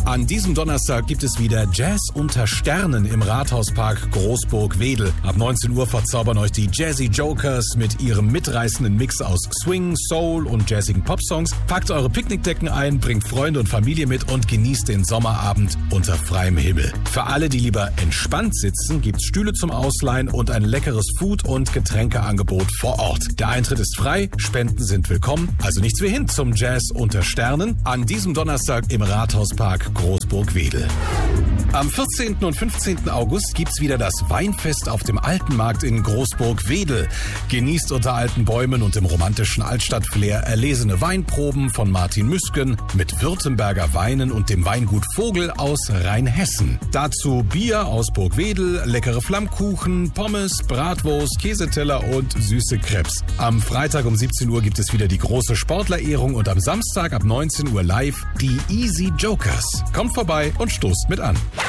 An diesem Donnerstag gibt es wieder Jazz unter Sternen im Rathauspark Großburg-Wedel. Ab 19 Uhr verzaubern euch die Jazzy Jokers mit ihrem mitreißenden Mix aus Swing, Soul und jazzigen Popsongs. Packt eure Picknickdecken ein, bringt Freunde und Familie mit und genießt den Sommerabend unter freiem Himmel. Für alle, die lieber entspannt sitzen, gibt's Stühle zum Ausleihen und ein leckeres Food- und Getränkeangebot vor Ort. Der Eintritt ist frei, Spenden sind willkommen, also nichts wie hin zum Jazz unter Sternen an diesem Donnerstag im Rathauspark Großburg-Wedel. Am 14. und 15. August gibt's wieder das Weinfest auf dem Altenmarkt in Großburg-Wedel. Genießt unter alten Bäumen und im romantischen Altstadtflair erlesene Weinproben von Martin Müsken mit Württemberger Weinen und dem Weingut Vogel aus Rheinhessen. Dazu Bier aus Burg-Wedel, leckere Flammkuchen, Pommes, Bratwurst, Käseteller und süße Crepes. Am Freitag um 17 Uhr gibt es wieder die große Sportlerehrung und am Samstag ab 19 Uhr live die Easy Jokers. Kommt vorbei und stoßt mit an.